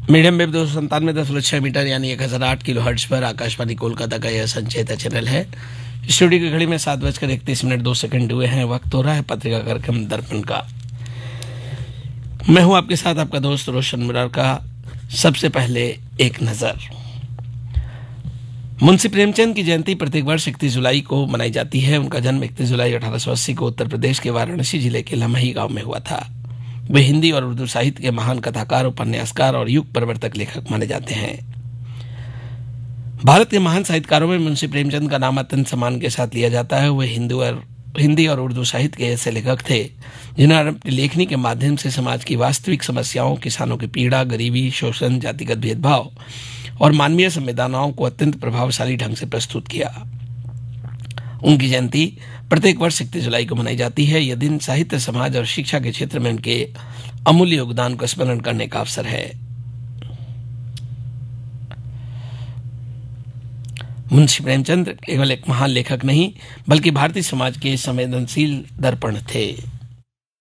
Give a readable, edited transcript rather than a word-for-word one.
Medium wave 297.6 metre यानी 1008 kilo hertz पर आकाशवाणी कोलकाता का यह संचेता चैनल है। स्टूडियो की घड़ी में 7:31 हुए हैं। वक्त हो रहा है पत्रिका कार्यक्रम दर्पण का। मैं हूं आपके साथ आपका दोस्त रोशन मुरार का। सबसे पहले एक नजर। मुंशी प्रेमचंद की जयंती प्रत्येक वर्ष 31 जुलाई को मनाई जाती है। उनका जन्म 31 जुलाई 1880 को उत्तर प्रदेश के वाराणसी जिले के लमही गांव में हुआ था। वे हिंदी और उर्दू साहित्य के महान कथाकार, उपन्यासकार और युग परिवर्तक लेखक माने जाते हैं। भारत के महान साहित्यकारों में मुंशी प्रेमचंद का नाम अत्यंत सम्मान के साथ लिया जाता है। वे हिंदी और उर्दू साहित्य के ऐसे लेखक थे जिन्होंने अपनी लेखनी के माध्यम से समाज की वास्तविक समस्याओं, किसानों की पीड़ा, गरीबी, शोषण, जातिगत भेदभाव और मानवीय संवेदनाओं को अत्यंत प्रभावशाली ढंग से प्रस्तुत किया। उनकी जयंती प्रत्येक वर्ष 31 जुलाई को मनाई जाती है। यह दिन साहित्य, समाज और शिक्षा के क्षेत्र में उनके अमूल्य योगदान को स्मरण करने का अवसर है। मुंशी प्रेमचंद केवल एक महान लेखक नहीं बल्कि भारतीय समाज के संवेदनशील दर्पण थे।